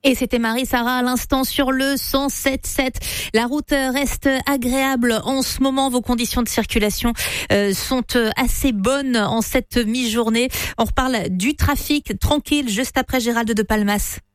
Et c'était Marie-Sarah à l'instant sur le 107.7. La route reste agréable en ce moment. Vos conditions de circulation sont assez bonnes en cette mi-journée. On reparle du trafic tranquille juste après Gérald de Palmas.